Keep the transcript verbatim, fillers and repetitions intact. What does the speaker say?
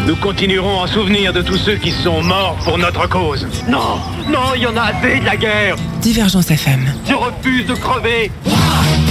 nous continuerons en souvenir de tous ceux qui sont morts pour notre cause. Non, non, il y en a assez de la guerre. Divergence F M. Je refuse de crever.